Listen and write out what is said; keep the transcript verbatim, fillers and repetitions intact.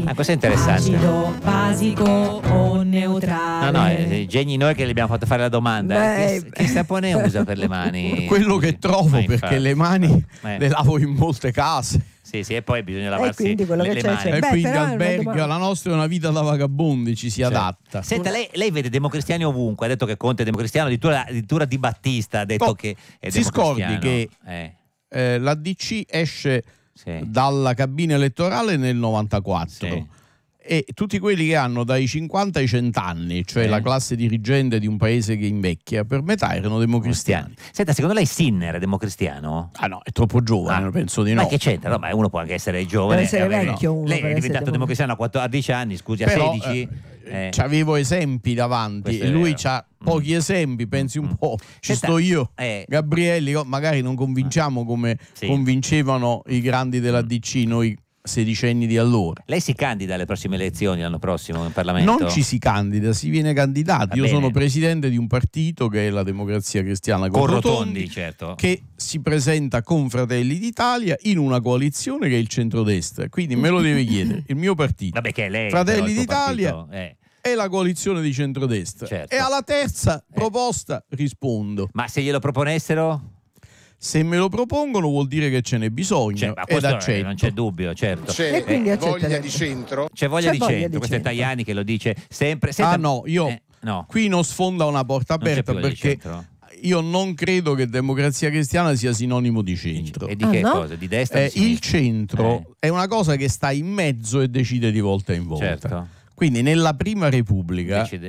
Ah, questo è interessante. Acido, basico o neutrale? No, no, eh, Geni noi che gli abbiamo fatto fare la domanda. Beh, Che, che sapone usa per le mani? Quello che trovo, Ma perché infatti. le mani Eh. le lavo in molte case. Sì, sì, e poi bisogna lavarsi quindi quello le, che le c'è, mani. c'è. E Beh, quindi però è una alberga, domanda. la nostra è una vita da vagabondi, ci si Certo. adatta. Senta, lei, lei vede democristiani ovunque, ha detto che Conte è democristiano, addirittura, addirittura Di Battista ha detto No, che è si scordi democristiano. che Eh, eh, la D C esce sì. dalla cabina elettorale nel novantaquattro. Sì. E tutti quelli che hanno dai cinquanta ai cento anni, cioè Eh. la classe dirigente di un paese che invecchia, per metà erano democristiani. Senta, secondo lei Sinner è democristiano? Ah no, è troppo giovane, Ah. penso di Ma no. che c'entra? No, ma uno può anche essere giovane. Deve essere e avere- vecchio uno Lei per è essere diventato democristiano a quattordici anni, scusi, a Però, sedici. eh, Eh. c'avevo esempi davanti Questo e è lui vero. ha pochi esempi, pensi un Mm. po'. Ci Senta, sto io, eh. Gabrielli, oh, magari non convinciamo come Sì. convincevano i grandi della D C, noi sedicenni di allora. Lei si candida alle prossime elezioni l'anno prossimo in Parlamento? Non ci si candida, si viene candidati. Va Io bene. sono presidente di un partito che è la Democrazia Cristiana Con con Rotondi, certo. che si presenta con Fratelli d'Italia in una coalizione che è il centrodestra. Quindi me lo deve chiedere il mio partito. Vabbè, che è lei. Fratelli però, il suo d'Italia partito, eh. è la coalizione di centrodestra. Certo. E alla terza proposta rispondo. Ma se glielo proponessero? Se me lo propongono vuol dire che ce n'è bisogno Cioè, ma ed questo eh, accetto. non c'è dubbio, certo. C'è E quindi voglia accetterebbe. di centro? C'è voglia C'è di voglia centro, di questo è centro. Tajani che lo dice sempre. Senta- Ah no, io eh, no. qui non sfonda una porta Non c'è aperta più voglia di perché centro? io non credo che Democrazia Cristiana sia sinonimo di centro. E di Ah, che no? cosa? Di destra? o Eh, di il sinistra? centro Eh. è una cosa che sta in mezzo e decide di volta in volta. Certo. Quindi nella prima Repubblica Decide-